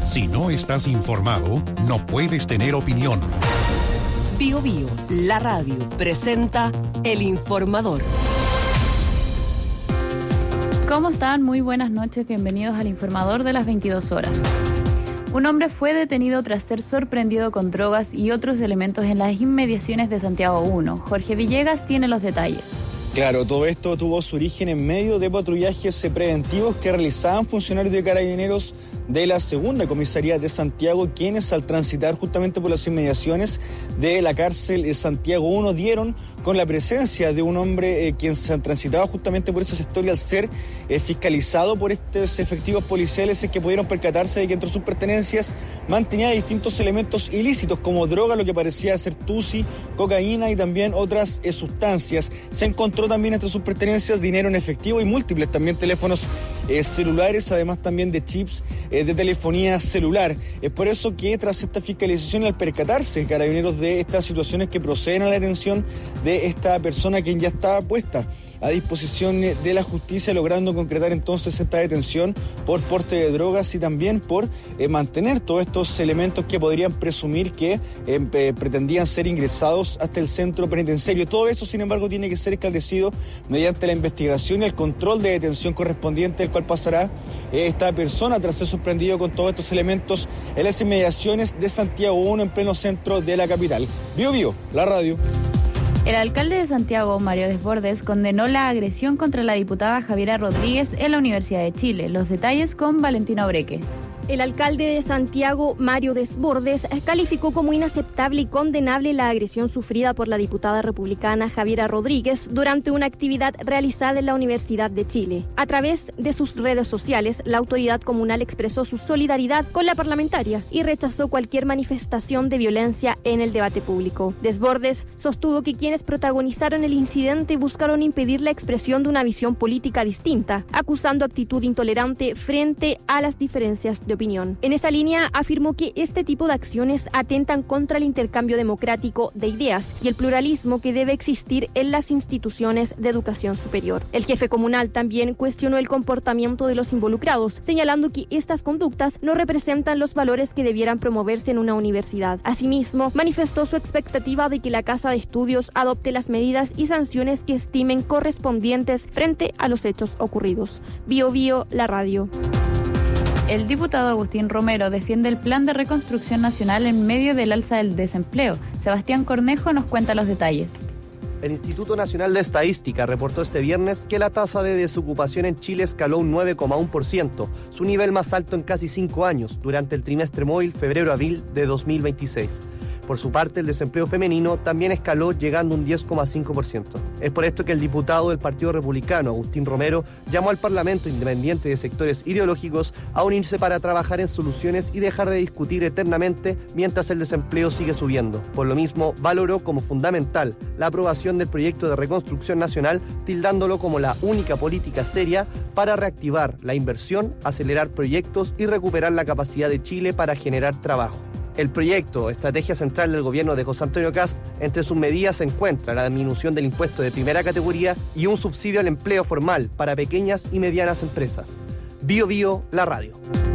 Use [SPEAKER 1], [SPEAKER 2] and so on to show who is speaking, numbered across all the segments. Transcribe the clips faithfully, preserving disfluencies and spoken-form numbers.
[SPEAKER 1] Si no estás informado, no puedes tener opinión.
[SPEAKER 2] Bio Bio, la radio, presenta El Informador.
[SPEAKER 3] ¿Cómo están? Muy buenas noches, bienvenidos al Informador de las veintidós horas. Un hombre fue detenido tras ser sorprendido con drogas y otros elementos en las inmediaciones de Santiago uno. Jorge Villegas tiene los detalles.
[SPEAKER 4] Claro, todo esto tuvo su origen en medio de patrullajes preventivos que realizaban funcionarios de Carabineros de la segunda comisaría de Santiago, quienes al transitar justamente por las inmediaciones de la cárcel de Santiago uno dieron con la presencia de un hombre eh, quien se transitaba justamente por ese sector, y al ser eh, fiscalizado por estos efectivos policiales es que pudieron percatarse de que entre sus pertenencias mantenía distintos elementos ilícitos como droga, lo que parecía ser tusi, cocaína y también otras eh, sustancias. Se encontró también entre sus pertenencias dinero en efectivo y múltiples también teléfonos eh, celulares, además también de chips eh, de telefonía celular. Es por eso que tras esta fiscalización, al percatarse Carabineros de estas situaciones que proceden a la detención de esta persona, quien ya estaba puesta a disposición de la justicia, logrando concretar entonces esta detención por porte de drogas y también por eh, mantener todos estos elementos que podrían presumir que eh, pretendían ser ingresados hasta el centro penitenciario. Todo eso, sin embargo, tiene que ser esclarecido mediante la investigación y el control de detención correspondiente, el cual pasará eh, esta persona tras ser sorprendido con todos estos elementos en las inmediaciones de Santiago uno, en pleno centro de la capital. Bio Bio, la radio.
[SPEAKER 3] El alcalde de Santiago, Mario Desbordes, condenó la agresión contra la diputada Javiera Rodríguez en la Universidad de Chile. Los detalles con Valentina Obreque.
[SPEAKER 5] El alcalde de Santiago, Mario Desbordes, calificó como inaceptable y condenable la agresión sufrida por la diputada republicana Javiera Rodríguez durante una actividad realizada en la Universidad de Chile. A través de sus redes sociales, la autoridad comunal expresó su solidaridad con la parlamentaria y rechazó cualquier manifestación de violencia en el debate público. Desbordes sostuvo que quienes protagonizaron el incidente buscaron impedir la expresión de una visión política distinta, acusando actitud intolerante frente a las diferencias de opinión. En esa línea afirmó que este tipo de acciones atentan contra el intercambio democrático de ideas y el pluralismo que debe existir en las instituciones de educación superior. El jefe comunal también cuestionó el comportamiento de los involucrados, señalando que estas conductas no representan los valores que debieran promoverse en una universidad. Asimismo, manifestó su expectativa de que la Casa de Estudios adopte las medidas y sanciones que estimen correspondientes frente a los hechos ocurridos. Bio Bio, la radio.
[SPEAKER 3] El diputado Agustín Romero defiende el Plan de Reconstrucción Nacional en medio del alza del desempleo. Sebastián Cornejo nos cuenta los detalles.
[SPEAKER 6] El Instituto Nacional de Estadística reportó este viernes que la tasa de desocupación en Chile escaló un nueve coma uno por ciento, su nivel más alto en casi cinco años, durante el trimestre móvil febrero-abril de dos mil veintiséis. Por su parte, el desempleo femenino también escaló, llegando a un diez coma cinco por ciento. Es por esto que el diputado del Partido Republicano, Agustín Romero, llamó al Parlamento independiente de sectores ideológicos a unirse para trabajar en soluciones y dejar de discutir eternamente mientras el desempleo sigue subiendo. Por lo mismo, valoró como fundamental la aprobación del proyecto de reconstrucción nacional, tildándolo como la única política seria para reactivar la inversión, acelerar proyectos y recuperar la capacidad de Chile para generar trabajo. El proyecto, estrategia central del gobierno de José Antonio Kast, entre sus medidas se encuentra la disminución del impuesto de primera categoría y un subsidio al empleo formal para pequeñas y medianas empresas. Bio Bio, la radio.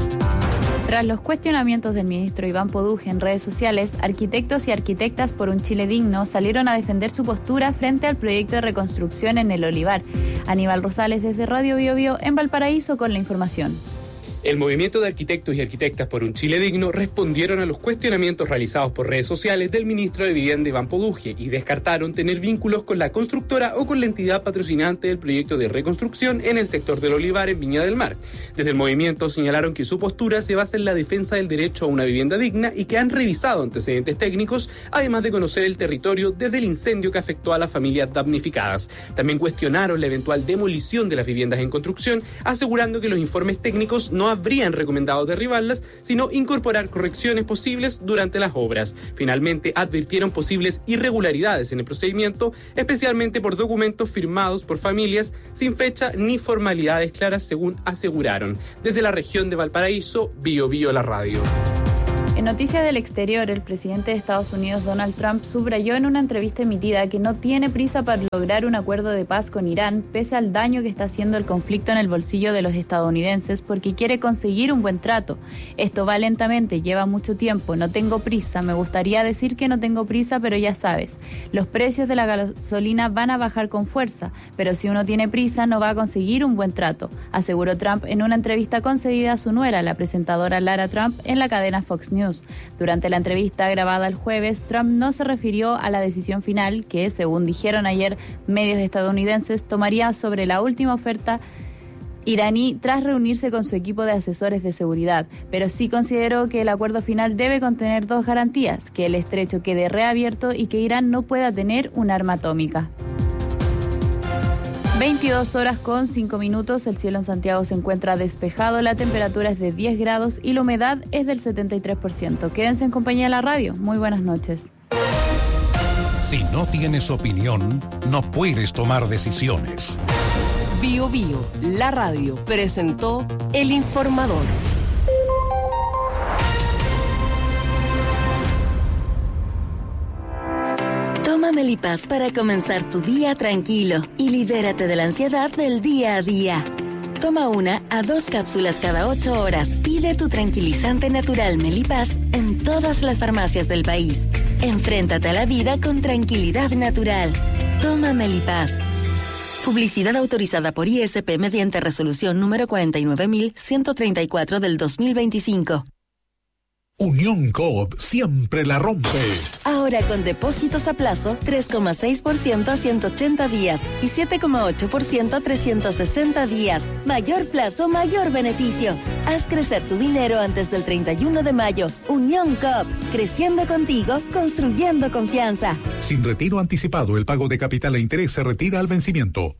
[SPEAKER 3] Tras los cuestionamientos del ministro Iván Poduje en redes sociales, arquitectos y arquitectas por un Chile digno salieron a defender su postura frente al proyecto de reconstrucción en el Olivar. Aníbal Rosales desde Radio Bio Bio en Valparaíso con la información.
[SPEAKER 7] El movimiento de arquitectos y arquitectas por un Chile digno respondieron a los cuestionamientos realizados por redes sociales del ministro de Vivienda Iván Poduje y descartaron tener vínculos con la constructora o con la entidad patrocinante del proyecto de reconstrucción en el sector del Olivar en Viña del Mar. Desde el movimiento señalaron que su postura se basa en la defensa del derecho a una vivienda digna y que han revisado antecedentes técnicos, además de conocer el territorio desde el incendio que afectó a las familias damnificadas. También cuestionaron la eventual demolición de las viviendas en construcción, asegurando que los informes técnicos no habrían recomendado derribarlas, sino incorporar correcciones posibles durante las obras. Finalmente, advirtieron posibles irregularidades en el procedimiento, especialmente por documentos firmados por familias sin fecha ni formalidades claras, según aseguraron. Desde la región de Valparaíso, Bio Bio, la radio.
[SPEAKER 3] En En noticias del exterior, el presidente de Estados Unidos, Donald Trump, subrayó en una entrevista emitida que no tiene prisa para lograr un acuerdo de paz con Irán, pese al daño que está haciendo el conflicto en el bolsillo de los estadounidenses, porque quiere conseguir un buen trato. Esto va lentamente, lleva mucho tiempo, no tengo prisa, me gustaría decir que no tengo prisa, pero ya sabes, los precios de la gasolina van a bajar con fuerza, pero si uno tiene prisa no va a conseguir un buen trato, aseguró Trump en una entrevista concedida a su nuera, la presentadora Lara Trump, en la cadena Fox News. Durante la entrevista grabada el jueves, Trump no se refirió a la decisión final que, según dijeron ayer medios estadounidenses, tomaría sobre la última oferta iraní tras reunirse con su equipo de asesores de seguridad, pero sí consideró que el acuerdo final debe contener dos garantías, que el estrecho quede reabierto y que Irán no pueda tener un arma atómica. veintidós horas con cinco minutos, el cielo en Santiago se encuentra despejado, la temperatura es de diez grados y la humedad es del setenta y tres por ciento. Quédense en compañía de la radio. Muy buenas noches.
[SPEAKER 1] Si no tienes opinión, no puedes tomar decisiones.
[SPEAKER 2] Bio Bio, la radio, presentó El Informador.
[SPEAKER 8] Toma Melipaz para comenzar tu día tranquilo y libérate de la ansiedad del día a día. Toma una a dos cápsulas cada ocho horas. Pide tu tranquilizante natural Melipaz en todas las farmacias del país. Enfréntate a la vida con tranquilidad natural. Toma Melipaz. Publicidad autorizada por I S P mediante resolución número cuarenta y nueve mil ciento treinta y cuatro del dos mil veinticinco.
[SPEAKER 1] Unión Coop siempre la rompe.
[SPEAKER 8] Ahora con depósitos a plazo tres coma seis por ciento a ciento ochenta días y siete coma ocho por ciento a trescientos sesenta días. Mayor plazo, mayor beneficio. Haz crecer tu dinero antes del treinta y uno de mayo. Unión Coop, creciendo contigo, construyendo confianza.
[SPEAKER 1] Sin retiro anticipado, el pago de capital e interés se retira al vencimiento.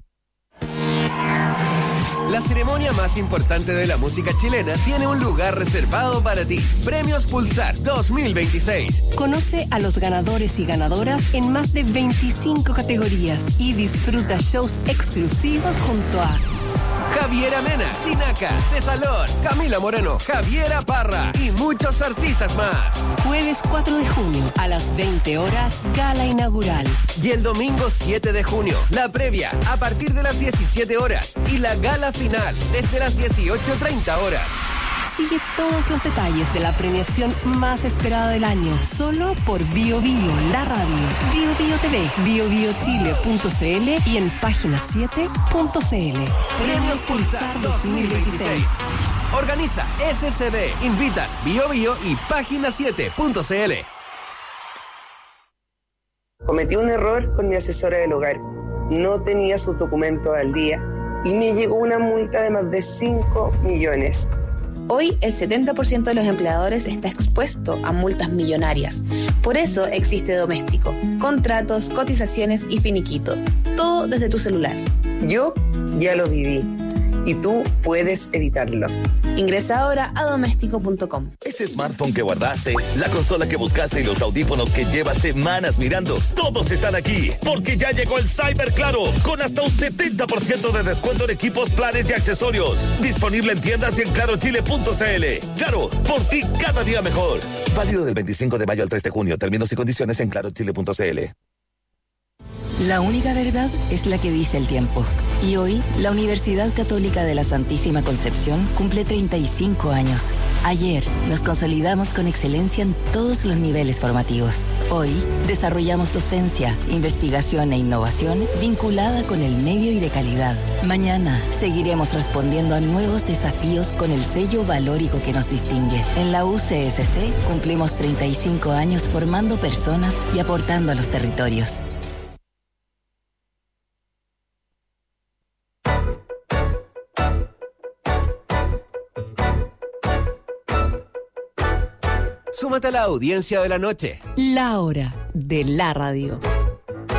[SPEAKER 9] La ceremonia más importante de la música chilena tiene un lugar reservado para ti. Premios Pulsar dos mil veintiséis.
[SPEAKER 2] Conoce a los ganadores y ganadoras en más de veinticinco categorías y disfruta shows exclusivos junto a
[SPEAKER 9] Javiera Mena, Sinaca, De Salón, Camila Moreno, Javiera Parra y muchos artistas más.
[SPEAKER 2] Jueves cuatro de junio a las veinte horas, gala inaugural.
[SPEAKER 9] Y el domingo siete de junio, la previa a partir de las diecisiete horas y la gala final desde las dieciocho treinta horas.
[SPEAKER 2] Sigue todos los detalles de la premiación más esperada del año, solo por Bio Bio, la radio, Bio Bio T V, bio bio chile punto c l y en página siete punto c l.
[SPEAKER 9] Premios Pulsar dos mil veintiséis. Organiza S C D, invita Bio Bio y página siete punto c l.
[SPEAKER 10] Cometí un error con mi asesora del hogar. No tenía sus documentos al día y me llegó una multa de más de cinco millones.
[SPEAKER 11] Hoy el setenta por ciento de los empleadores está expuesto a multas millonarias. Por eso existe Doméstico. Contratos, cotizaciones y finiquito. Todo desde tu celular.
[SPEAKER 10] Yo ya lo viví y tú puedes evitarlo.
[SPEAKER 11] Ingresa ahora a doméstico punto com.
[SPEAKER 12] Ese smartphone que guardaste, la consola que buscaste y los audífonos que llevas semanas mirando, todos están aquí, porque ya llegó el Cyber Claro, con hasta un setenta por ciento de descuento en equipos, planes y accesorios. Disponible en tiendas y en claro chile punto c l. Claro, por ti cada día mejor. Válido del veinticinco de mayo al tres de junio. Términos y condiciones en claro chile punto c l.
[SPEAKER 8] La única verdad es la que dice el tiempo. Y hoy, la Universidad Católica de la Santísima Concepción cumple treinta y cinco años. Ayer, nos consolidamos con excelencia en todos los niveles formativos. Hoy, desarrollamos docencia, investigación e innovación vinculada con el medio y de calidad. Mañana, seguiremos respondiendo a nuevos desafíos con el sello valórico que nos distingue. En la U C S C, cumplimos treinta y cinco años formando personas y aportando a los territorios.
[SPEAKER 9] Súmate a la audiencia de la noche.
[SPEAKER 2] La hora de la radio.